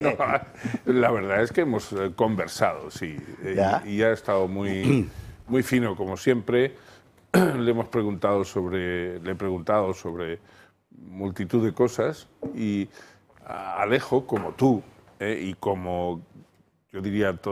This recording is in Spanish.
No, la verdad es que hemos conversado, sí. Y ha estado muy, muy fino, como siempre. Le he preguntado sobre multitud de cosas y Alejo, como tú, y como yo diría